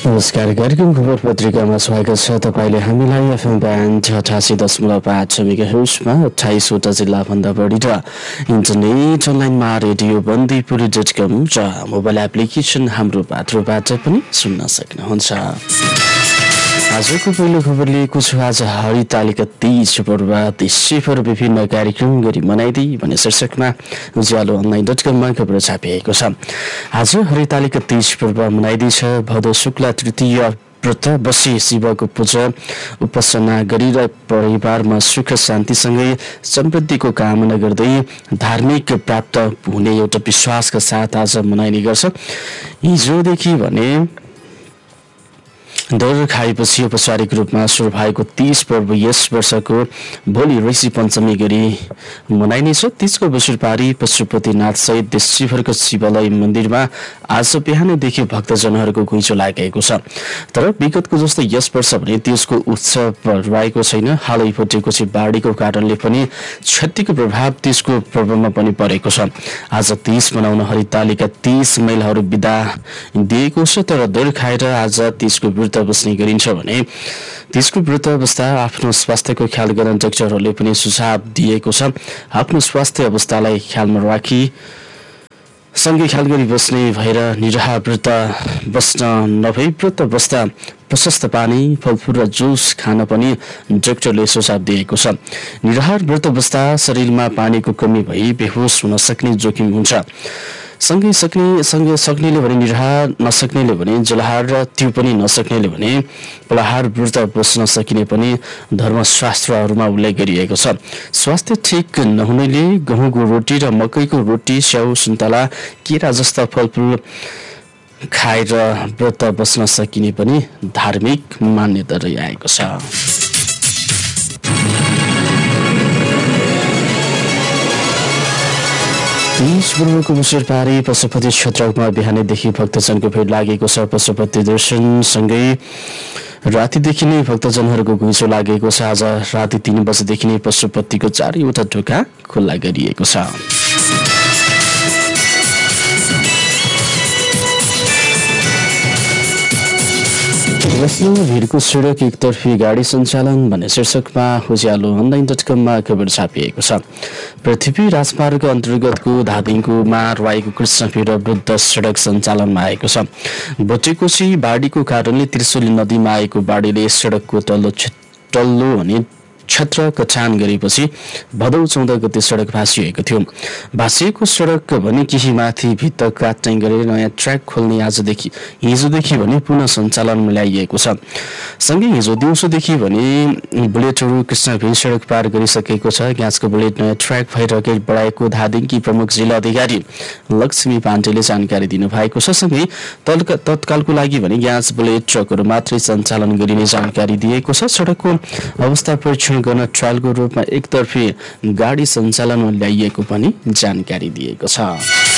नमस्कार, कार्यक्रम खबर पत्रिकामा स्वागत छ। तपाईँले हामीलाई एफएम ब्यान्ड 88.5 मेगाहर्जमा 28वटा जिल्लाभन्दा बढी र इन्टरनेट अनलाइनमा रेडियो बन्दीपुरी.com र मोबाइल एप्लिकेसन हाम्रो पात्रोबाट पनि सुन्न सक्नुहुन्छ। आजको पहिलो खबर लिएको छु। आज हरितालिका तीज पर्व देशैभर विभिन्न कार्यक्रम गरी मनाइदै भन्ने शीर्षकमा उज्यालो अनलाइन.com खबर छापिएको छ। आज हरितालिका तीज पर्व मनाइँदैछ। भदौ शुक्ला तृतीय व्रत बसी शिवको पूजा उपासना गरेर परिवारमा सुख शान्तिसँगै समृद्धिको कामना गर्दै धार्मिक प्राप्त हुने एउटा विश्वासका साथ आज मनाइने गर्छ। हिजोदेखि भने दर खाएपछि औपचारिक रूपमा सुरु भएको तीज पर्व यस वर्षको भोलि ऋषि पञ्चमी गरी मनाइनेछ। तीजको बसुर पारी पशुपतिनाथ सहित देशभरको शिवालय मन्दिरमा आज बिहानैदेखि भक्तजनहरूको घुइँचो लागेको छ। तर विगतको जस्तो यस वर्ष भने तीजको उत्सव रहेको छैन। हालै फुटेको बाढीको कारणले पनि क्षतिको प्रभाव तीजको पर्वमा पनि परेको छ। आज तीज मनाउन हरितालिका 30 महिलाहरू बिदा दिएको छ। तर दर खाएर आज तीजको व्रत बस्ने गरिन्छ भने तीजको व्रत बस्दा आफ्नो स्वास्थ्यको ख्याल गर्न डाक्टरहरूले पनि सुझाव दिएको छ। आफ्नो स्वास्थ्य अवस्थालाई ख्यालमा राखी सँगै ख्याल गरी बस्ने भएर निराहार व्रत बस्न नभई व्रत बस्दा प्रशस्त पानी फलफुल र जुस खान पनि डाक्टरले सुझाव दिएको छ। निराहार व्रत बस्दा शरीरमा पानीको कमी भई बेहोस हुन सक्ने जोखिम हुन्छ। सँगै सक्नेले भने निराहार, नसक्नेले भने जलहार र त्यो पनि नसक्नेले भने फलाहार व्रत बस्न सकिने पनि धर्मशास्त्रहरूमा उल्लेख गरिएको छ। स्वास्थ्य ठिक नहुनेले गहुँको रोटी र मकैको रोटी, स्याउ, सुन्तला, केरा जस्ता फलफुल खाएर व्रत बस्न सकिने पनि धार्मिक मान्यता रहिआएको छ। तीज पर्वको अवसर पारी पशुपति क्षेत्रमा बिहानैदेखि भक्तजनको भिड लागेको छ। पशुपति दर्शनसँगै रातिदेखि नै भक्तजनहरूको घुइँचो लागेको छ। आज राति 3 बजेदेखि नै पशुपतिको 4वटा ढोका खुल्ला गरिएको छ। भिडको सडक एकतर्फी गाडी सञ्चालन भन्ने शीर्षकमा उज्यालो अनलाइन.com खबर छापिएको छ। पृथ्वी राजमार्ग अन्तर्गतको धादिङकोमा रहेको कृष्णपीठ वृद्ध सडक सञ्चालनमा आएको छ। बटेकोशी बाढीको कारणले त्रिशुली नदीमा आएको बाढीले सडकको तल्लो अनि क्षेत्र कटान गरेपछि भदौ 14 गते सडक भाँसिएको थियो। भाँसिएको सडक भने केही माथि भित्त काट्ने गरेर नयाँ ट्र्याक खोल्ने हिजोदेखि भने पुनः सञ्चालनमा ल्याइएको छ। सँगै हिजो दिउँसोदेखि भने बुलेटहरू कृष्णपीठ सडक पार गरिसकेको छ। ग्यासको बुलेट नयाँ ट्र्याक भएर अघि बढाएको धादिङकी प्रमुख जिल्ला अधिकारी लक्ष्मी पाण्डेले जानकारी दिनुभएको छ। सँगै तत्कालको लागि भने ग्यास बुलेट ट्रकहरू मात्रै सञ्चालन गरिने जानकारी दिएको छ। सडकको अवस्था परीक्षण गर्न ट्रायलको रूपमा एकतर्फी गाडी सञ्चालनमा ल्याइएको पनि जानकारी दिएको छ।